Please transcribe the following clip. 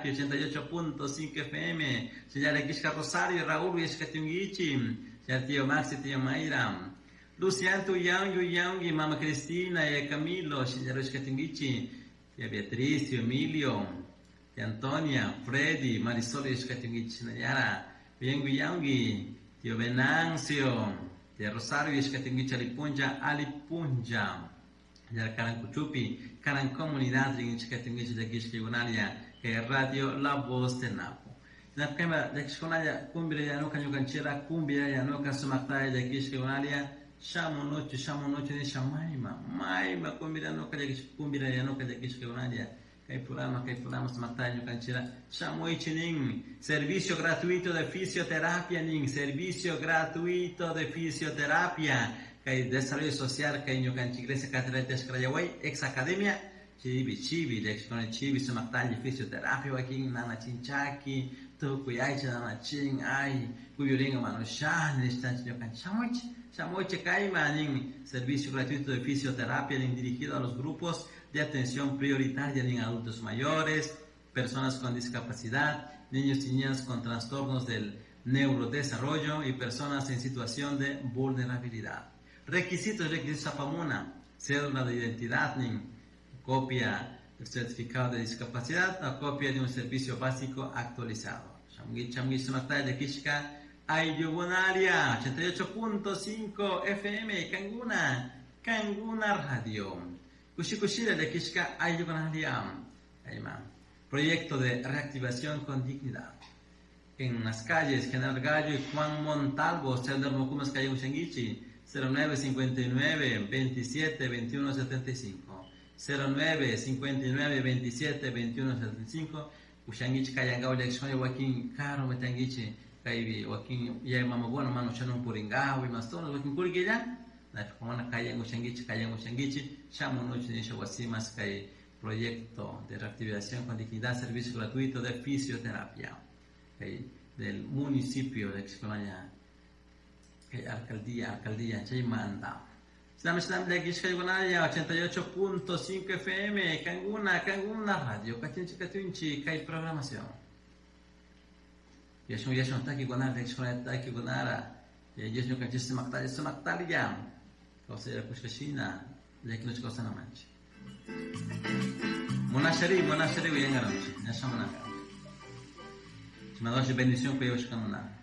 Terapia 88.5 FM, señora Quisca Rosario, Raúl Yescatungichi, señor tío Maxi, tío Mayra, Luciano Yang, Mama Cristina y Camilo, señor Yescatungichi, tía Beatriz, tío Emilio, tía Antonia, Freddy, Marisol Yescatungichi, señora Yangi, tío Venancio, tía Rosario Yescatungichi, Alipunja, ya Karan Kuchupi, Karan Comunidad, en Yescatungichi de Quisquigunalia, que es Radio La Voz de Napo. Na kema de Quisquigunalia, cumbia ya no canchera, cumbia ya no casumataya de Quisquigunalia, Shamo noche de Shamaima, Maima, cumbia ya no de Quisquigunalia. Kai programa Smataya Canchera, Shamo Ichining, servicio gratuito de fisioterapia, servicio gratuito de fisioterapia. Kay desarrollo social kay nyo kan Iglesia Catedral de Escrayaway, ex academia, chibi, de con chibi sumatalla fisioterapia, waking nana chinchaki, to kuyay nana ching, ay, kuyuringa manoshan, estan nyo kan chamoche kay maning, servicio gratuito de fisioterapia dirigido a los grupos de atención prioritaria en adultos mayores, personas con discapacidad, niños y niñas con trastornos del neurodesarrollo y personas en situación de vulnerabilidad. Requisitos Zapamuna, cédula de identidad, copia del certificado de discapacidad o copia de un servicio básico actualizado. Chamgi Sumatay de Kishka, Ayubonaria, 88.5 FM, Kanguna Radio. Kushikushira de Kishka, Ayubonaria. Proyecto de reactivación con dignidad. En las calles General Gallo y Juan Montalvo, Sendar Mokumas Calle Ushengichi, 0959 27 21 75 09 59 27 21 75 Ushangichi Kayangao Lexoy Joaquín Caro Metangichi Kaibi Joaquín ya mama bueno mano chanon puringao y más todo Joaquín Kurgilla la como Kayang Ushangichi Chamo noche de Shawasimas Kai proyecto de reactivación con dignidad servicio gratuito de fisioterapia del municipio de Xcomaña alcaldía Chaymanda. Estamos de Quisquigunalia 88.5 FM, Kanguna Radio, Katunchi, Kai programación. Yashon Taki Gunar, Taki Gunara, Yashon Kachis Maktalia, cosa de Kushkashina, Yakinos Cosa Namanchi. Monashari, Yangaranchi, Yashamana. Si me das bendición que yo escamona.